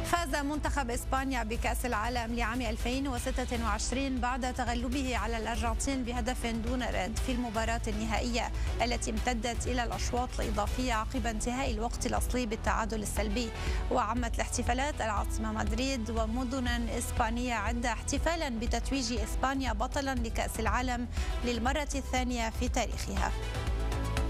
فاز منتخب إسبانيا بكأس العالم لعام 2026 بعد تغلبه على الأرجنتين بهدف دون رد في المباراة النهائية التي امتدت إلى الأشواط الإضافية عقب انتهاء الوقت الأصلي بالتعادل السلبي. وعمت الاحتفالات العاصمة مدريد ومدن إسبانية عدة احتفالا بتتويج إسبانيا بطلا لكأس العالم للمرة الثانية في تاريخها.